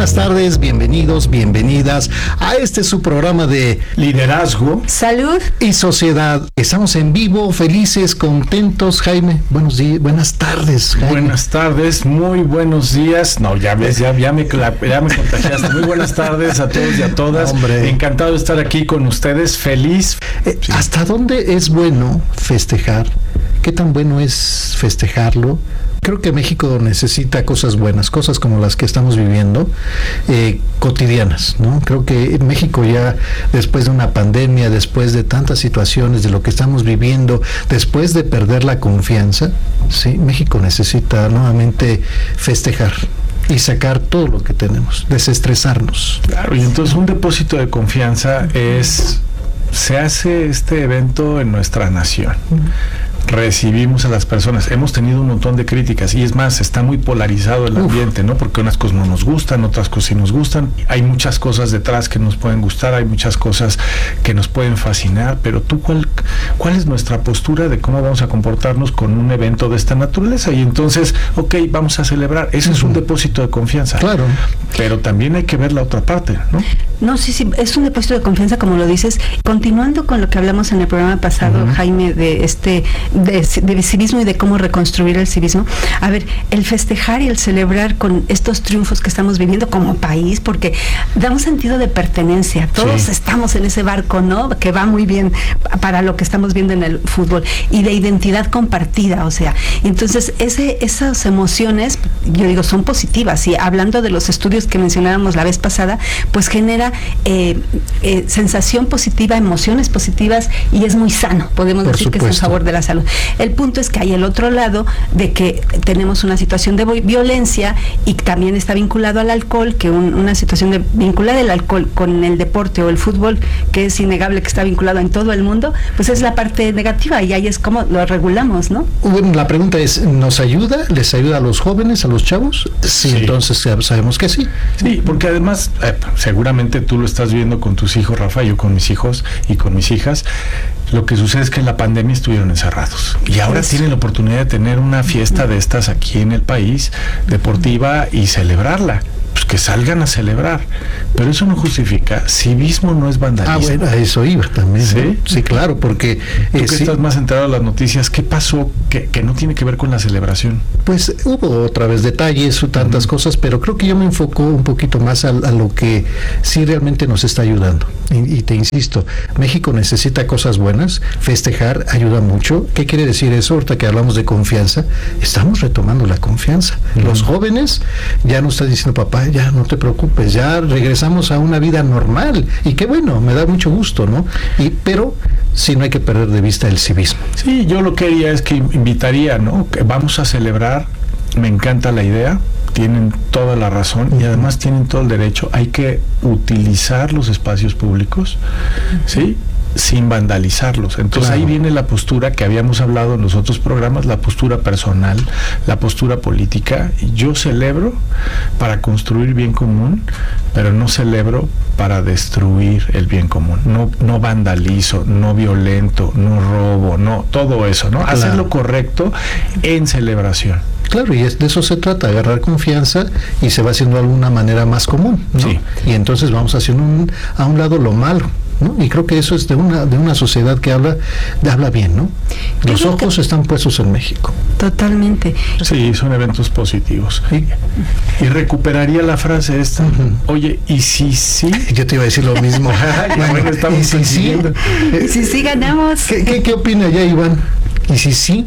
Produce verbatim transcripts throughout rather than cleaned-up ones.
buenas tardes, bienvenidos, bienvenidas a este su programa de liderazgo, salud y sociedad. Estamos en vivo, felices, contentos. Jaime, buenos días, buenas tardes, Jaime. Buenas tardes, muy buenos días. No, ya ves, ya, ya, me, ya me contagiaste. Muy buenas tardes a todos y a todas. Hombre. Encantado de estar aquí con ustedes, feliz. Eh, sí. ¿Hasta dónde es bueno festejar? ¿Qué tan bueno es festejarlo? Creo que México necesita cosas buenas, cosas como las que estamos viviendo, eh, cotidianas, ¿no? Creo que México ya, después de una pandemia, después de tantas situaciones, de lo que estamos viviendo, después de perder la confianza, sí, México necesita nuevamente festejar y sacar todo lo que tenemos, desestresarnos. Claro, y entonces un depósito de confianza es, se hace este evento en nuestra nación. Recibimos a las personas, hemos tenido un montón de críticas y es más, está muy polarizado el ambiente, ¿no? Porque unas cosas no nos gustan, otras cosas sí nos gustan, hay muchas cosas detrás que nos pueden gustar, hay muchas cosas que nos pueden fascinar, pero tú, ¿cuál, cuál es nuestra postura de cómo vamos a comportarnos con un evento de esta naturaleza? Y entonces, ok, vamos a celebrar, ese uh-huh. es un depósito de confianza. Claro. Pero también hay que ver la otra parte, ¿no? No, sí, sí, es un depósito de confianza, como lo dices. Continuando con lo que hablamos en el programa pasado, uh-huh. Jaime, de este de, de civismo y de cómo reconstruir el civismo. A ver, el festejar y el celebrar con estos triunfos que estamos viviendo como país, porque da un sentido de pertenencia. Todos sí. estamos en ese barco, ¿no? Que va muy bien para lo que estamos viendo en el fútbol, y de identidad compartida, o sea, entonces ese, esas emociones, yo digo, son positivas, y hablando de los estudios que mencionábamos la vez pasada, pues genera eh, eh, sensación positiva, emociones positivas, y es muy sano, podemos Por decir supuesto. que es en favor de la salud. El punto es que hay el otro lado de que tenemos una situación de violencia, y también está vinculado al alcohol, que un, una situación de vincular el alcohol con el deporte o el fútbol, que es innegable que está vinculado en todo el mundo, pues es la parte negativa, y ahí es como lo regulamos, ¿no? Bueno, la pregunta es, ¿nos ayuda? ¿Les ayuda a los jóvenes, a los chavos? Sí, sí. Entonces sabemos que sí. Sí, porque además, eh, seguramente tú lo estás viendo con tus hijos, Rafa, yo con mis hijos y con mis hijas. Lo que sucede es que en la pandemia estuvieron encerrados y ahora Eso. tienen la oportunidad de tener una fiesta de estas aquí en el país, deportiva, y celebrarla. Pues que salgan a celebrar, pero eso no justifica, civismo no es vandalismo. Ah, bueno, a eso iba también. ¿Sí? ¿No? Sí, claro, porque... Tú eh, que sí, estás más enterado de las noticias, ¿qué pasó que, que no tiene que ver con la celebración? pues hubo otra vez detalles o tantas uh-huh. cosas, pero creo que yo me enfoco un poquito más a, a lo que sí realmente nos está ayudando. Y, y te insisto, México necesita cosas buenas, festejar ayuda mucho. ¿Qué quiere decir eso? Ahorita que hablamos de confianza, estamos retomando la confianza. Uh-huh. Los jóvenes ya nos están diciendo, papá, ya no te preocupes, ya regresamos a una vida normal, y qué bueno, me da mucho gusto, ¿no? Y pero sí, no hay que perder de vista el civismo. Sí, yo lo que haría es que invitaría, ¿no? Que vamos a celebrar, me encanta la idea, tienen toda la razón, uh-huh. y además tienen todo el derecho. Hay que utilizar los espacios públicos, uh-huh. ¿sí?, sin vandalizarlos. Entonces claro. ahí viene la postura que habíamos hablado en los otros programas, la postura personal, la postura política. Yo celebro para construir bien común, pero no celebro para destruir el bien común. No, no vandalizo, no violento, no robo, no, todo eso, ¿no? Claro. Hacer lo correcto en celebración. Claro, y es, de eso se trata, agarrar confianza, y se va haciendo de alguna manera más común, ¿no? Sí. Y entonces vamos haciendo un, a un lado lo malo, ¿no? Y creo que eso es de una de una sociedad que habla de, habla bien, ¿no? Los ojos están puestos en México. Totalmente. Sí, son eventos positivos. Sí. Y recuperaría la frase esta. Uh-huh. Oye, ¿y si sí? Yo te iba a decir lo mismo. Bueno, bueno, estamos ¿y si sí? ¿Y si sí ganamos? ¿Qué, qué, qué opina ya, Iván? ¿Y si sí?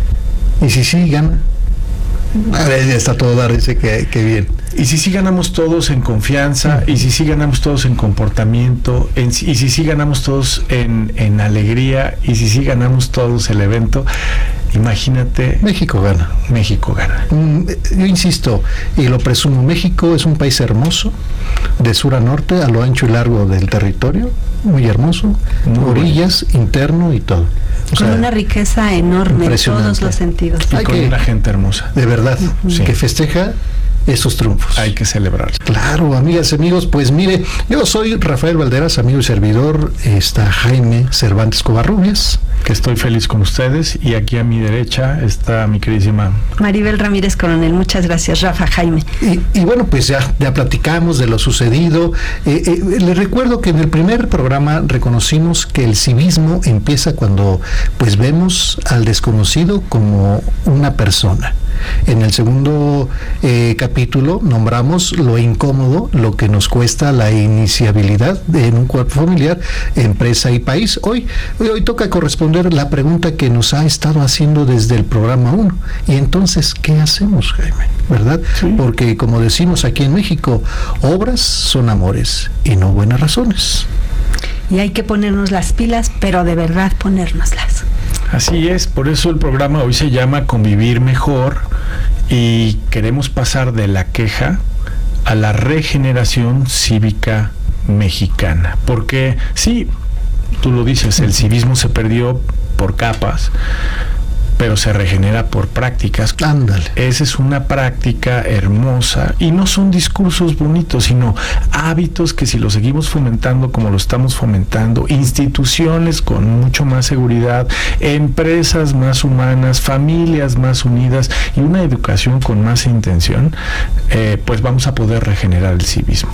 ¿Y si sí gana? A ver, ya está todo dar, dice que, que bien. Y si sí ganamos todos en confianza, uh-huh. y si sí ganamos todos en comportamiento, en, y si sí ganamos todos en, en alegría, y si sí ganamos todos el evento, imagínate. México gana. México gana. Mm, yo insisto, y lo presumo, México es un país hermoso, de sur a norte, a lo ancho y largo del territorio, muy hermoso, muy orillas, bueno. interno y todo. O con sea, una riqueza enorme en todos los sentidos. Y con que, una gente hermosa. De verdad, uh-huh. sí. que festeja esos triunfos. Hay que celebrar. Claro, amigas y amigos, pues mire, yo soy Rafael Valderas, amigo y servidor, está Jaime Cervantes Covarrubias. Que estoy feliz con ustedes, y aquí a mi derecha está mi queridísima Maribel Ramírez Coronel. Muchas gracias, Rafa, Jaime. Y, y bueno, pues ya, ya platicamos de lo sucedido. Eh, eh, les recuerdo que en el primer programa reconocimos que el civismo empieza cuando pues vemos al desconocido como una persona. En el segundo eh, capítulo nombramos lo incómodo, lo que nos cuesta la iniciabilidad de, en un cuerpo familiar, empresa y país. Hoy, hoy, hoy toca corresponder la pregunta que nos ha estado haciendo desde el programa uno. Y entonces, ¿qué hacemos, Jaime? ¿Verdad? Sí. Porque como decimos aquí en México, obras son amores y no buenas razones. Y hay que ponernos las pilas, pero de verdad ponérnoslas. Así es, por eso el programa hoy se llama Convivir Mejor, y queremos pasar de la queja a la regeneración cívica mexicana. Porque sí, tú lo dices, el civismo se perdió por capas, pero se regenera por prácticas. Ándale. Esa es una práctica hermosa, y no son discursos bonitos, sino hábitos que, si los seguimos fomentando como lo estamos fomentando, instituciones con mucho más seguridad, empresas más humanas, familias más unidas y una educación con más intención, eh, pues vamos a poder regenerar el civismo.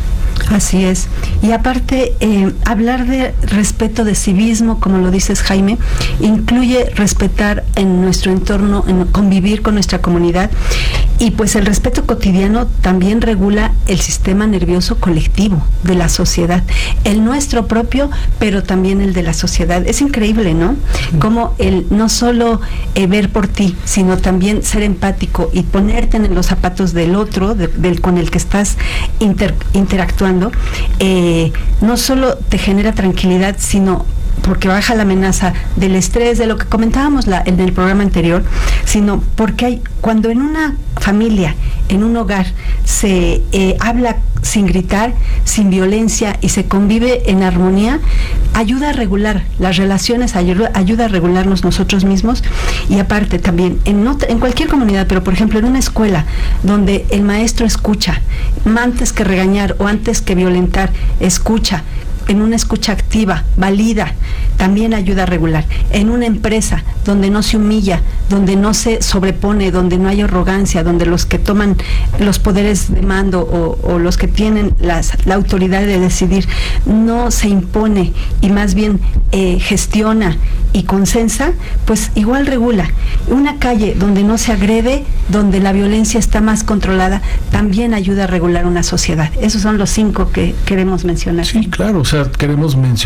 Así es. Y aparte, eh, hablar de respeto de civismo, como lo dices, Jaime, incluye respetar en nuestro entorno, en convivir con nuestra comunidad, y pues el respeto cotidiano también regula el sistema nervioso colectivo de la sociedad, el nuestro propio, pero también el de la sociedad. Es increíble, ¿no? Como el no solo eh, ver por ti, sino también ser empático y ponerte en los zapatos del otro, de, del con el que estás inter, interactuando. Eh, no solo te genera tranquilidad, sino porque baja la amenaza del estrés, de lo que comentábamos la, en el programa anterior, sino porque hay, cuando en una familia, en un hogar, se eh, habla sin gritar, sin violencia, y se convive en armonía, ayuda a regular las relaciones, ayuda, ayuda a regularnos nosotros mismos. Y aparte también, en, no, en cualquier comunidad, pero por ejemplo en una escuela donde el maestro escucha, antes que regañar o antes que violentar, escucha, en una escucha activa, valida, también ayuda a regular. En una empresa donde no se humilla, donde no se sobrepone, donde no hay arrogancia, donde los que toman los poderes de mando o, o los que tienen las, la autoridad de decidir no se impone y más bien eh, gestiona y consensa, pues igual regula. Una calle donde no se agrede, donde la violencia está más controlada, también ayuda a regular una sociedad. Esos son los cinco que queremos mencionar. Sí, claro, o sea, queremos mencionar